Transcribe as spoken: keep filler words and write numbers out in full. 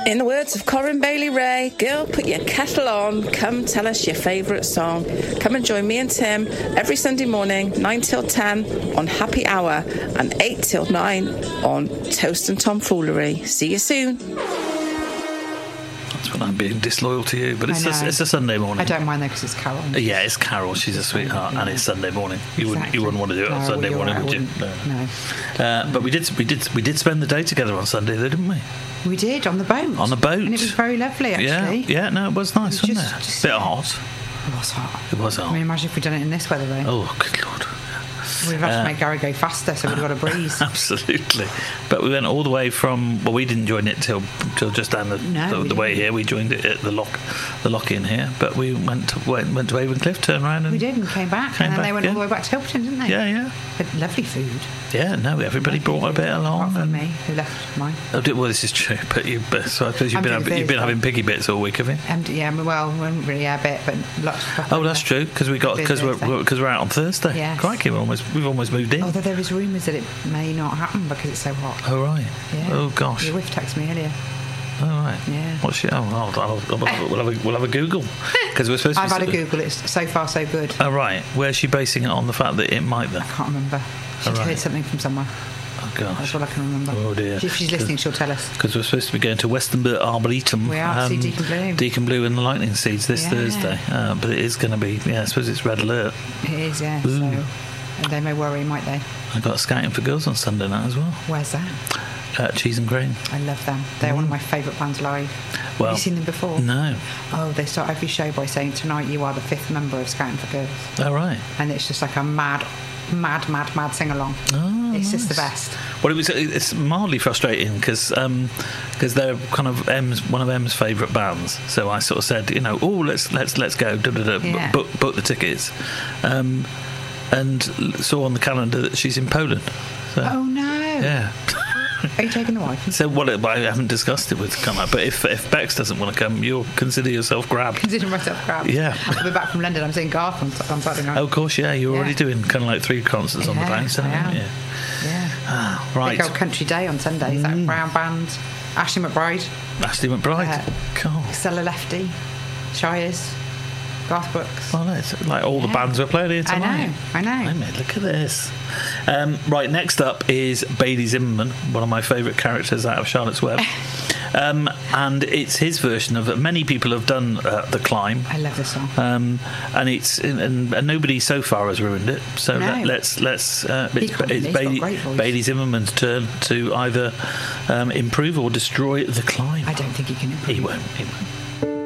In the words of Corinne Bailey Ray, girl, put your kettle on, come tell us your favourite song. Come and join me and Tim every Sunday morning, nine till ten on Happy Hour and eight till nine on Toast and Tomfoolery. See you soon. That's when I'm being disloyal to you, but it's a, it's a Sunday morning. I don't mind though because it's Carol. Yeah, it's Carol. She's a sweetheart, and it's Sunday morning. You wouldn't, Exactly. you wouldn't want to do it No, on Sunday you're morning, right, would you? No. no. Uh, but we did, we did, we did spend the day together on Sunday, though, didn't we? We did on the boat. On the boat, and it was very lovely. Actually, yeah, yeah. No, it was nice, It was wasn't just- it? just- Bit hot. It was hot. It was hot. I mean, imagine if we'd done it in this weather though. Oh, good lord. We'd have Uh, to make Gary go faster, so we'd have got a breeze. Absolutely. But we went all the way from, well, we didn't join it till till just down the, No, the, we the way didn't. here. We joined it at the lock the lock in here. But we went to, went, went to Avon turned around and... We did and came back, Came and then back, they went yeah. all the way back to Hilton, didn't they? Yeah, yeah. Had lovely food. Yeah, no, everybody brought a bit along. Apart from and, me, who left mine. Oh, did- well, this is true, but you, but, so I suppose you've I'm been, doing having, you've been Thursday. having piggy bits all week, have you? And yeah, well, we haven't really yeah, a bit, but lots of stuff. Oh, that's true, because we got because we're Thursday. because we're out on Thursday. Yes. Crikey, we're almost we've almost moved in. Although there is rumours that it may not happen because it's so hot. Oh right. Yeah. Oh gosh. Your whiff texted me earlier. Oh right. Yeah. What's she? Oh, I'll, I'll, I'll, we'll have a we'll have a Google because we're supposed to. I've be had a sort of- Google. It's so far so good. Oh right. Where's she basing it on the fact that it might then? I can't remember. She'd Oh, right. heard something from somewhere. Oh That's gosh. all I can remember. Oh dear. If she's listening, she'll tell us. Because we're supposed to be going to Westonbirt Arboretum. We are, to see Deacon Blue. Deacon Blue and the Lightning Seeds this Yeah. Thursday. Uh, but it is going to be, yeah, I suppose it's red alert. It is, yeah. Ooh. So and they may worry, might they? I got Scouting for Girls on Sunday night as well. Where's that? Uh, Cheese and Grain. I love them. They're one of my favourite bands live. Well, Have you seen them before? No. Oh, they start every show by saying, "Tonight you are the fifth member of Scouting for Girls," Oh right. and it's just like a mad, mad, mad, mad sing along. Oh, it's just the nice. best. Well, it was. It's mildly frustrating because um, because they're kind of M's one of M's favourite bands. So I sort of said, you know, oh, let's let's let's go, da, da, da, Yeah. book book the tickets, um, and saw on the calendar that she's in Poland. So, Oh no! yeah. Are you taking the wife? So well, it- I haven't discussed it with Connor, but if if Bex doesn't want to come, you'll consider yourself grabbed. Consider myself grabbed. Yeah. I'll be back from London. I'm seeing Garth on, on Saturday night. Oh, of course, yeah. You're Yeah. already doing kind of like three concerts on the Yeah, banks, I haven't am. you? Yeah. Ah, right. Big old country day on Sunday. Is that Mm. Brown Band, Ashley McBride, Ashley McBride. Uh, God. Stella Lefty, Shires, Garth Brooks. Well, it's like all the Yeah. bands we're playing here I tonight. know, I know. Wait a minute, look at this. Um, right, next up is Bailey Zimmerman, one of my favourite characters out of Charlotte's Web. um, and it's his version of many people have done uh, The Climb. I love this song. Um, and it's and, and nobody so far has ruined it. So No. let, let's let's uh, He it's, can't, it's he's got a Bailey, great voice. Bailey Zimmerman's turn to either um, improve or destroy The Climb. I don't think he can improve. He won't. He won't.